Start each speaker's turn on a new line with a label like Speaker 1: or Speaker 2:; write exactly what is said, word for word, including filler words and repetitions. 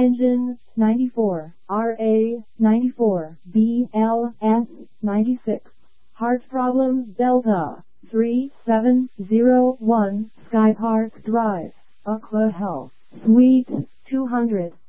Speaker 1: Engine, ninety-four. R A, ninety-four. B L S, ninety-six. Heart problems Delta, three seven zero one, Sky Park Drive, Oakland Health, Suite, two hundred.